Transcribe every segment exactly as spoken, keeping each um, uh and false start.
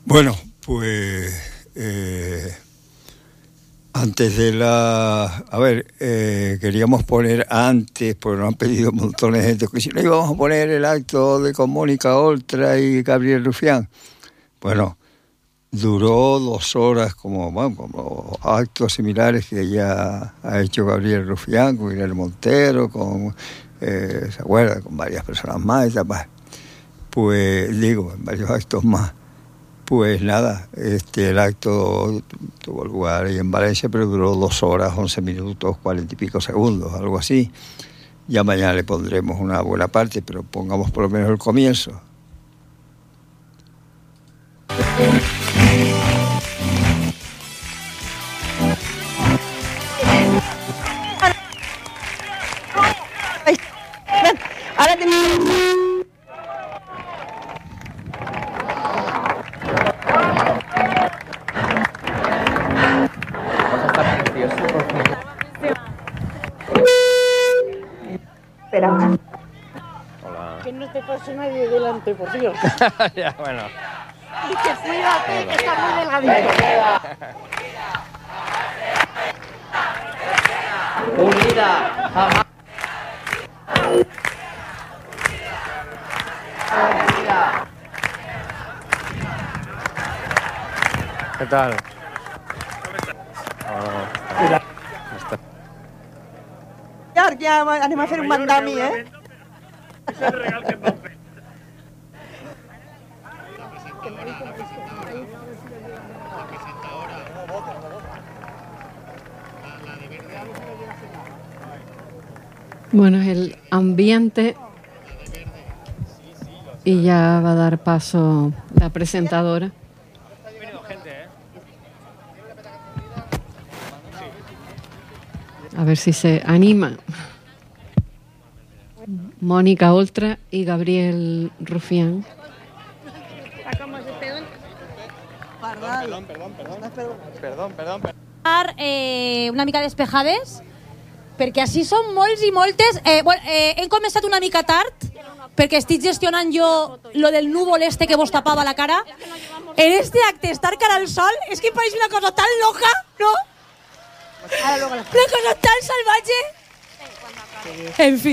Bueno, pues eh, antes de la... A ver, eh, queríamos poner antes, porque nos han pedido montones de gente, que si no íbamos a poner el acto de con Mónica Oltra y Gabriel Rufián. Bueno, duró dos horas como, bueno, como actos similares que ya ha hecho Gabriel Rufián, con Irene Montero, con, eh, ¿se acuerda? Con varias personas más y tal. Pues digo, en varios actos más. Pues nada, este, el acto tuvo lugar ahí en Valencia, pero duró dos horas, once minutos, cuarenta y pico segundos, algo así. Ya mañana le pondremos una buena parte, pero pongamos por lo menos el comienzo. Ahora tenemos... Espera. Hola. Que no te pase nadie delante, por Dios. Ya, bueno. Y que cuídate, que está muy delgadito. Unida, jamás. Unida. ¿Qué tal? Hola. Ja, ja anem a fer un mandami, eh? És el regal que em van fer. Bueno, es el ambiente y ya va a dar paso la presentadora. A ver si se anima. Mónica Oltra y Gabriel Rufián. Perdón, perdón, perdón. Perdón, perdón. Eh, una mica despejades, perquè així són molts i moltes. Eh, bueno, eh, hem començat una mica tard, perquè estic gestionant jo lo del núvol este que vos tapava la cara. En este acte, estar cara al sol, és que em pareix una cosa tan loca, ¿no? Una cosa tan salvatge. En fi.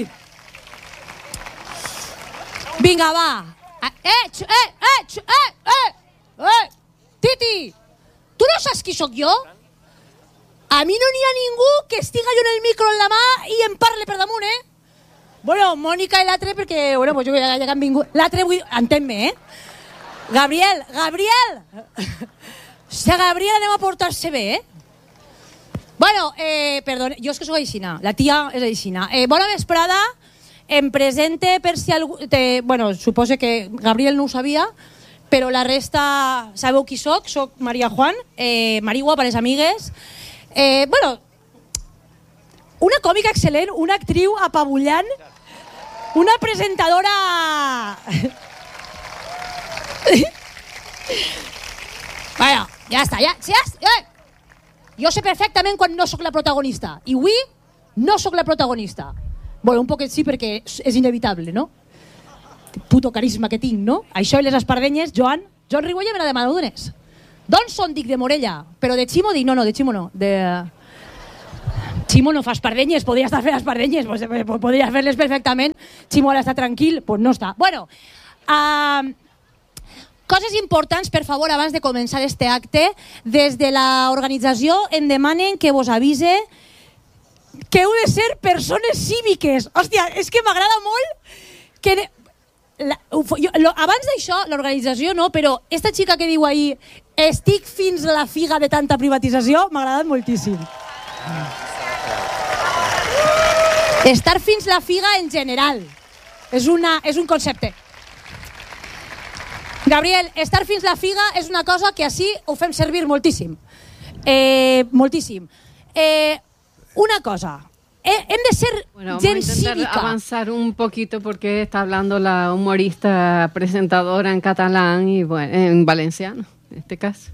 Vinga, va. Eh, eh, eh, eh, eh, eh. Titi, tu no saps qui sóc jo? A mi no n'hi ha ningú que estiga jo en el micro en la mà i em parle per damunt, eh? Bueno, Mònica i l'altre, perquè, bueno, pues jo ja, ja que han vingut... L'altre, entén-me, eh? Gabriel, Gabriel! Si a Gabriel anem a portar-se bé, eh? Bueno, eh, perdó, jo és que soc aixina, la tia és aixina. Eh, bona vesprada, em presente per si algú... Te, bueno, suposo que Gabriel no ho sabia, però la resta sabeu qui soc, soc Maria Juan, eh, Marigua per les amigues. Eh, bueno, una còmica excel·lent, una actriu apabullant, una presentadora... Bueno, ja està, ja, ja, ja. Jo sé perfectament quan no sóc la protagonista, i avui no sóc la protagonista. Bueno, un poquet sí, perquè és inevitable, no? Puto carisma que tinc, no? Això i les espardenyes, Joan, Joan Rigolla me la demana d'unes. D'on són? Dic de Morella, però de Ximo dic, no, no, de Ximo no, de... Ximo no fa espardenyes, podria estar fent espardenyes, pues, podria fer-les perfectament. Ximo ara està tranquil, pues no està. Bueno, uh, coses importants, per favor, abans de començar este acte. Des de l'organització em demanen que vos avise que heu de ser persones cíviques. Hòstia, és que m'agrada molt que... La, jo, lo, abans d'això, l'organització no, però esta xica que diu ahir estic fins a la figa de tanta privatització, m'ha agradat moltíssim. Estar fins la figa en general és, una, és un concepte. Gabriel, estar fins la figa és una cosa que així ho fem servir moltíssim. Eh, moltíssim. Eh, una cosa... Eh, hem de ser bueno, gent vamos a intentar cívica. Avanzar un poquito porque está hablando la humorista presentadora en catalán y bueno, en valenciano, en este caso.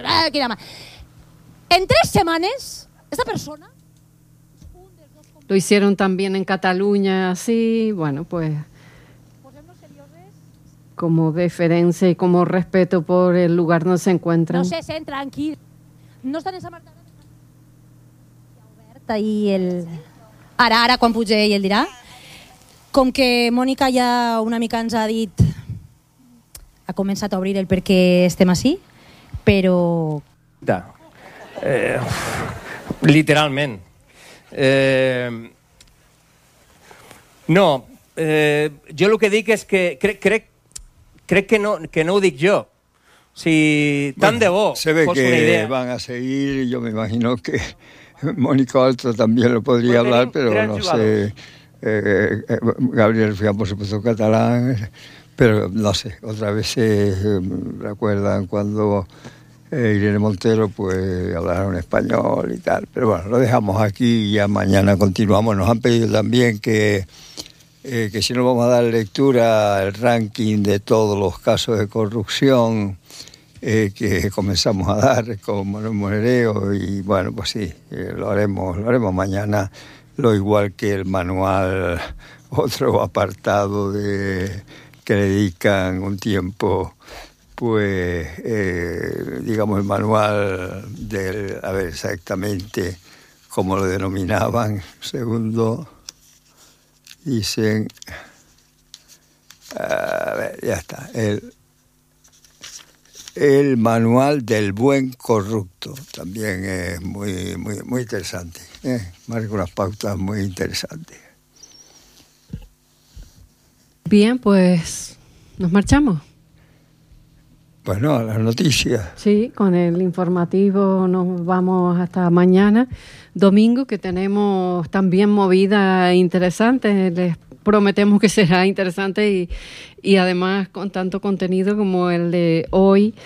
En tres semanas, esta persona... Lo hicieron también en Cataluña, así, bueno, pues... como deferencia y como respeto por el lugar donde se encuentran. No se sent tranquil. No estan en Sa Marta. Oberta i el... Ara, ara, quan pugi ell el dirà. Com que Mònica ja una mica ens ha dit, ha començat a obrir el per què estem així, però... Eh, literalment. Eh, no, eh, jo el que dic és que crec, crec, crec que, no, que no ho dic jo. Si tan bueno, de bo se ve fos que una idea. van a seguir, yo me imagino que Mónica Oltra también lo podría pues hablar, pero gran no jugador. sé. Eh, eh, Gabriel Fián, por supuesto, catalán, pero no sé, otras veces eh, recuerdan cuando eh, Irene Montero pues hablaron español y tal, pero bueno, lo dejamos aquí y ya mañana continuamos. Nos han pedido también que, eh, que si no vamos a dar lectura al ranking de todos los casos de corrupción eh, que comenzamos a dar con Manuel Monereo, y bueno, pues sí, eh, lo haremos, lo haremos mañana. Lo igual que el manual, otro apartado de que dedican un tiempo, pues, eh, digamos, el manual del, a ver exactamente cómo lo denominaban, segundo, dicen, a ver, ya está, el, el manual del buen corrupto, también es muy, muy, muy interesante. Eh, marca unas pautas muy interesantes. Bien, pues nos marchamos. Bueno, a las noticias. Sí, con el informativo nos vamos hasta mañana, domingo, que tenemos también movida interesante. Les prometemos que será interesante y, y además con tanto contenido como el de hoy.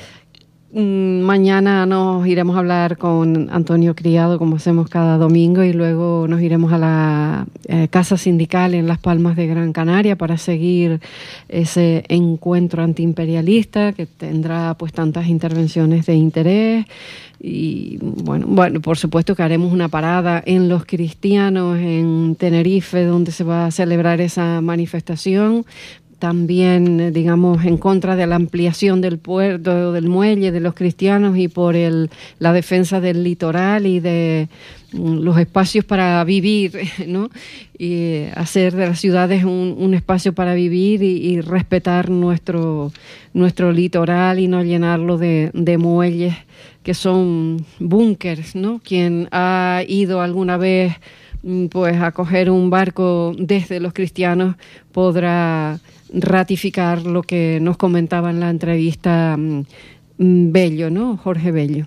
Mañana nos iremos a hablar con Antonio Criado, como hacemos cada domingo, y luego nos iremos a la eh, Casa Sindical en Las Palmas de Gran Canaria para seguir ese encuentro antiimperialista que tendrá pues tantas intervenciones de interés. Y bueno, bueno, por supuesto que haremos una parada en Los Cristianos en Tenerife, donde se va a celebrar esa manifestación. También, digamos, en contra de la ampliación del puerto, del muelle de Los Cristianos, y por el, la defensa del litoral y de los espacios para vivir, ¿no? Y hacer de las ciudades un, un espacio para vivir y, y respetar nuestro, nuestro litoral y no llenarlo de, de muelles que son búnkers, ¿no? Quien ha ido alguna vez pues a coger un barco desde Los Cristianos podrá ratificar lo que nos comentaba en la entrevista Bello, ¿no? Jorge Bello.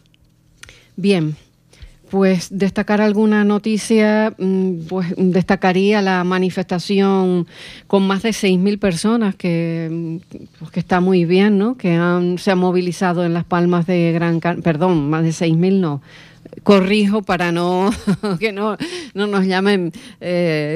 Bien, pues destacar alguna noticia, pues destacaría la manifestación con más de seis mil personas, que, pues que está muy bien, ¿no? Que han, se han movilizado en Las Palmas de Gran Canaria, perdón, más de seis mil no, corrijo para no que no, no nos llamen eh,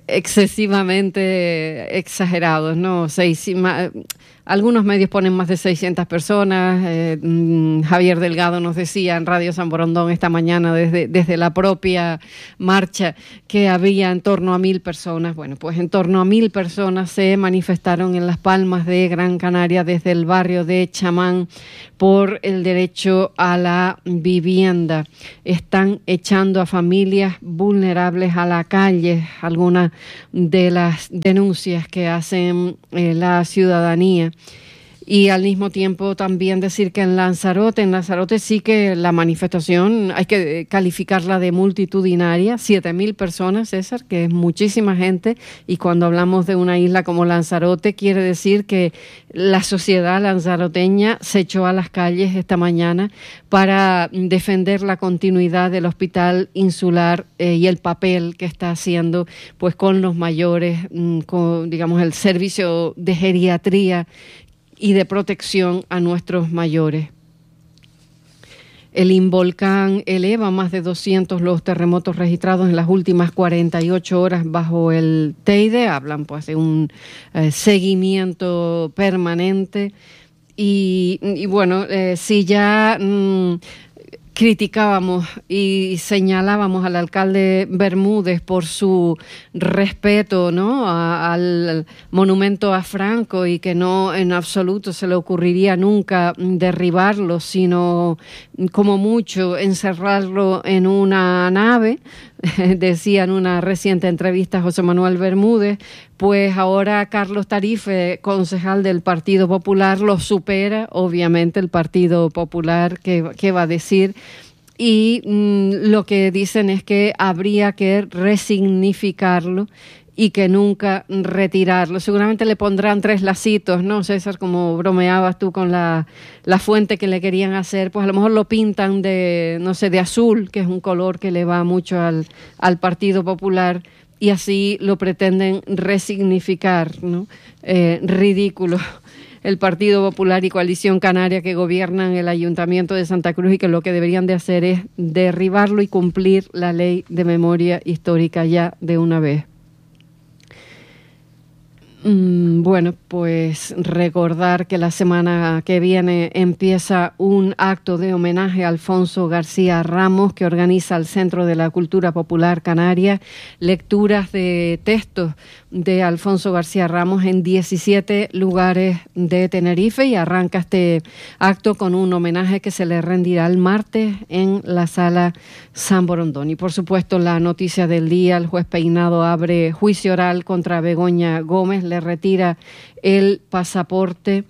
excesivamente exagerados, ¿no? Seis, ma, algunos medios ponen más de seiscientas personas. Eh, Javier Delgado nos decía en Radio San Borondón esta mañana desde, desde la propia marcha que había en torno a mil personas. Bueno, pues en torno a mil personas se manifestaron en Las Palmas de Gran Canaria desde el barrio de Chamán por el derecho a la vivienda. Están echando a familias vulnerables a la calle, algunas de las denuncias que hacen eh, la ciudadanía. Y al mismo tiempo también decir que en Lanzarote, en Lanzarote sí que la manifestación hay que calificarla de multitudinaria, siete mil personas, César, que es muchísima gente, y cuando hablamos de una isla como Lanzarote quiere decir que la sociedad lanzaroteña se echó a las calles esta mañana para defender la continuidad del hospital insular eh, y el papel que está haciendo pues con los mayores, mm, con, digamos, el servicio de geriatría y de protección a nuestros mayores. El Involcán eleva más de doscientos los terremotos registrados en las últimas cuarenta y ocho horas bajo el Teide. Hablan pues de un eh, seguimiento permanente. Y, y bueno, eh, si ya... Mmm, criticábamos y señalábamos al alcalde Bermúdez por su respeto, ¿no?, a, al monumento a Franco, y que no en absoluto se le ocurriría nunca derribarlo, sino como mucho encerrarlo en una nave, decía en una reciente entrevista José Manuel Bermúdez. Pues ahora Carlos Tarife, concejal del Partido Popular, lo supera, obviamente, el Partido Popular, ¿qué, qué va a decir? Y mmm, lo que dicen es que habría que resignificarlo y que nunca retirarlo. Seguramente le pondrán tres lacitos, ¿no, César? Como bromeabas tú con la, la fuente que le querían hacer, pues a lo mejor lo pintan de, no sé, de azul, que es un color que le va mucho al, al Partido Popular, y así lo pretenden resignificar, ¿no? Eh, ridículo. El Partido Popular y Coalición Canaria, que gobiernan el Ayuntamiento de Santa Cruz, y que lo que deberían de hacer es derribarlo y cumplir la ley de memoria histórica ya de una vez. Bueno, pues recordar que la semana que viene empieza un acto de homenaje a Alfonso García Ramos que organiza el Centro de la Cultura Popular Canaria, lecturas de textos de Alfonso García Ramos en diecisiete lugares de Tenerife, y arranca este acto con un homenaje que se le rendirá el martes en la Sala San Borondón. Y por supuesto la noticia del día: el juez Peinado abre juicio oral contra Begoña Gómez, le retira el pasaporte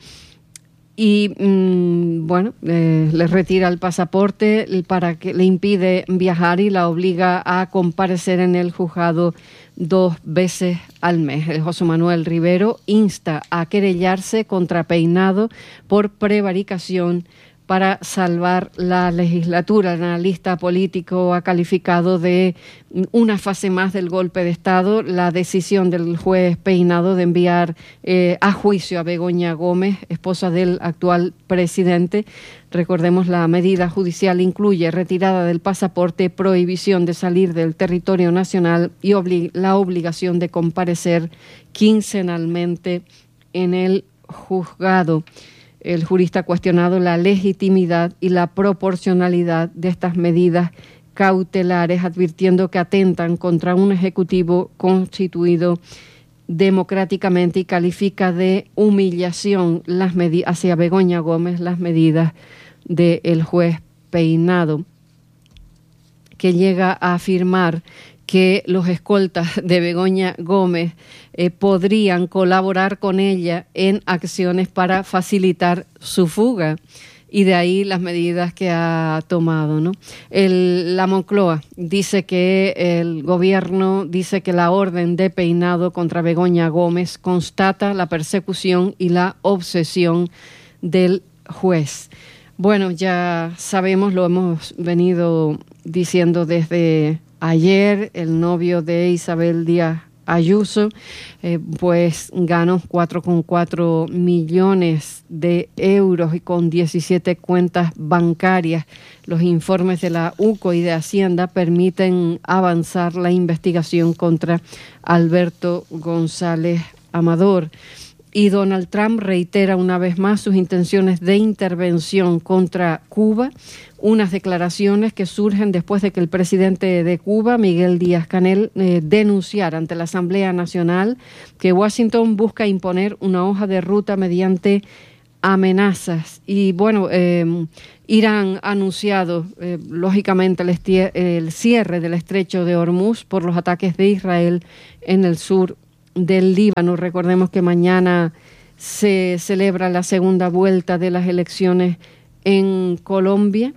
y mmm, bueno, eh, le retira el pasaporte para que le impide viajar y la obliga a comparecer en el juzgado dos veces al mes. El José Manuel Rivero insta a querellarse contra Peinado por prevaricación para salvar la legislatura. El analista político ha calificado de una fase más del golpe de Estado la decisión del juez Peinado de enviar eh, a juicio a Begoña Gómez, esposa del actual presidente. Recordemos, la medida judicial incluye retirada del pasaporte, prohibición de salir del territorio nacional y obli- la obligación de comparecer quincenalmente en el juzgado. El jurista ha cuestionado la legitimidad y la proporcionalidad de estas medidas cautelares, advirtiendo que atentan contra un ejecutivo constituido democráticamente, y califica de humillación las medi- hacia Begoña Gómez las medidas del juez Peinado, que llega a afirmar que los escoltas de Begoña Gómez eh, podrían colaborar con ella en acciones para facilitar su fuga, y de ahí las medidas que ha tomado, ¿no? El, la Moncloa dice que el gobierno dice que la orden de Peinado contra Begoña Gómez constata la persecución y la obsesión del juez. Bueno, ya sabemos, lo hemos venido diciendo desde ayer, el novio de Isabel Díaz Ayuso, eh, pues ganó cuatro coma cuatro millones de euros y con diecisiete cuentas bancarias. Los informes de la U C O y de Hacienda permiten avanzar la investigación contra Alberto González Amador. Y Donald Trump reitera una vez más sus intenciones de intervención contra Cuba, unas declaraciones que surgen después de que el presidente de Cuba, Miguel Díaz-Canel, eh, denunciara ante la Asamblea Nacional que Washington busca imponer una hoja de ruta mediante amenazas. Y bueno, eh, Irán ha anunciado, eh, lógicamente, el, estie- el cierre del estrecho de Hormuz por los ataques de Israel en el sur del Líbano. Recordemos que mañana se celebra la segunda vuelta de las elecciones en Colombia.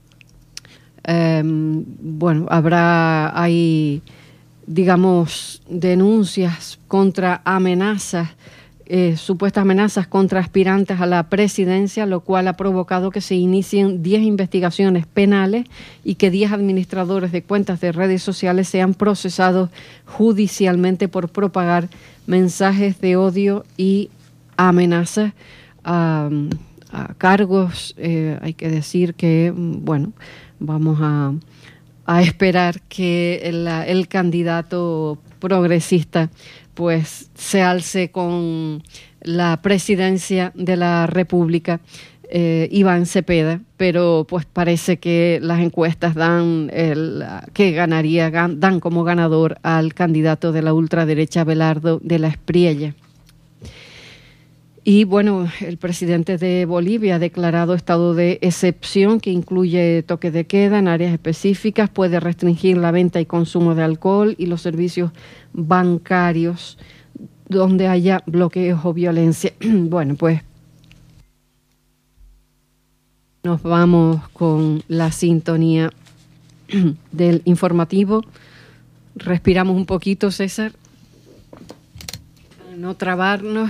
Eh, bueno, habrá ahí, digamos, denuncias contra amenazas, eh, supuestas amenazas contra aspirantes a la presidencia, lo cual ha provocado que se inicien diez investigaciones penales y que diez administradores de cuentas de redes sociales sean procesados judicialmente por propagar mensajes de odio y amenazas a, a cargos. Eh, hay que decir que, bueno, vamos a, a esperar que el, el candidato progresista pues se alce con la presidencia de la República, eh, Iván Cepeda, pero pues parece que las encuestas dan el, que ganaría, gan, dan como ganador al candidato de la ultraderecha Abelardo de la Espriella. Y bueno, el presidente de Bolivia ha declarado estado de excepción que incluye toque de queda en áreas específicas, puede restringir la venta y consumo de alcohol y los servicios bancarios donde haya bloqueos o violencia. Bueno, pues nos vamos con la sintonía del informativo. Respiramos un poquito, César, para no trabarnos.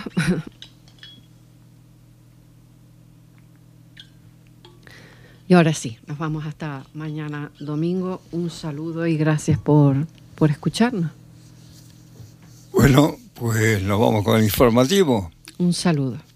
Y ahora sí, nos vamos hasta mañana domingo. Un saludo y gracias por, por escucharnos. Bueno, pues nos vamos con el informativo. Un saludo.